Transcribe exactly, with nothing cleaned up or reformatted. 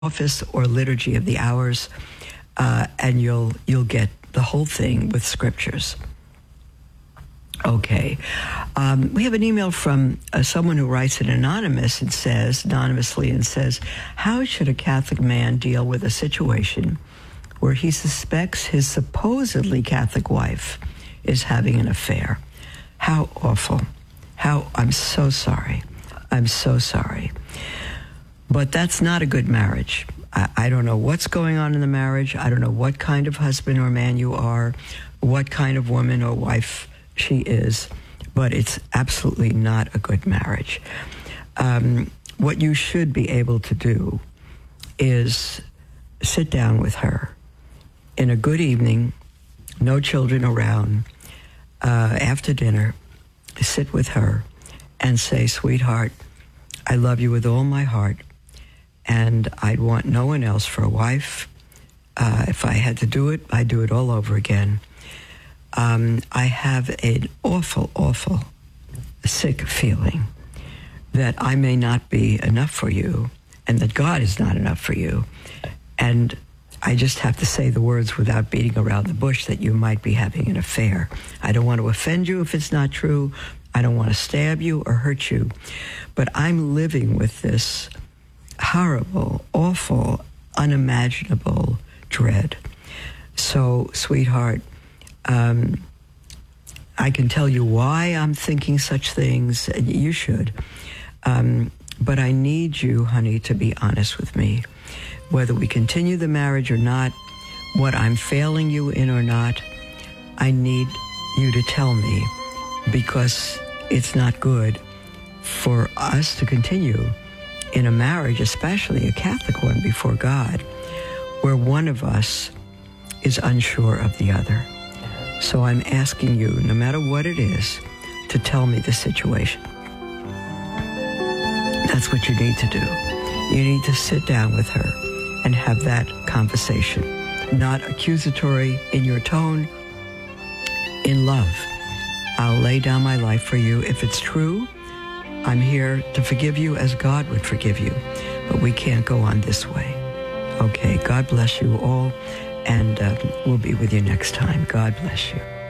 office or liturgy of the hours, uh, and you'll you'll get the whole thing with scriptures. Okay. Um, we have an email from uh, someone who writes it anonymous and says, anonymously and says, how should a Catholic man deal with a situation where he suspects his supposedly Catholic wife is having an affair? How awful. How, I'm so sorry. I'm so sorry. But that's not a good marriage. I, I don't know what's going on in the marriage. I don't know what kind of husband or man you are, what kind of woman or wife she is, but it's absolutely not a good marriage. Um, what you should be able to do is sit down with her in a good evening, no children around, uh, after dinner, sit with her and say, sweetheart, I love you with all my heart, and I'd want no one else for a wife. Uh, if I had to do it, I'd do it all over again. Um, I have an awful, awful sick feeling that I may not be enough for you and that God is not enough for you. And I just have to say the words without beating around the bush that you might be having an affair. I don't want to offend you if it's not true. I don't want to stab you or hurt you. But I'm living with this horrible, awful, unimaginable dread. So, sweetheart, Um, I can tell you why I'm thinking such things. You should. Um, but I need you, honey, to be honest with me. Whether we continue the marriage or not, what I'm failing you in or not, I need you to tell me, because it's not good for us to continue in a marriage, especially a Catholic one before God, where one of us is unsure of the other. So I'm asking you, no matter what it is, to tell me the situation. That's what you need to do. You need to sit down with her and have that conversation. Not accusatory in your tone, in love. I'll lay down my life for you. If it's true, I'm here to forgive you as God would forgive you. But we can't go on this way. Okay, God bless you all. And uh, we'll be with you next time. God bless you.